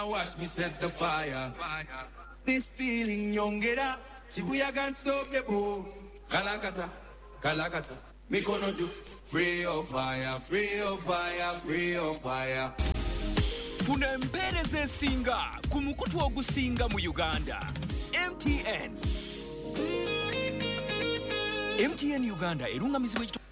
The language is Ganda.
Watch me set the fire. This feeling nyongera. Chibuya can't stop the boom. Kalakata, kalakata. Mikonoju. Free of fire, free of fire, free of fire. Funa empereze singa kumukutu ogusinga mu Uganda. MTN Uganda erungamizibwa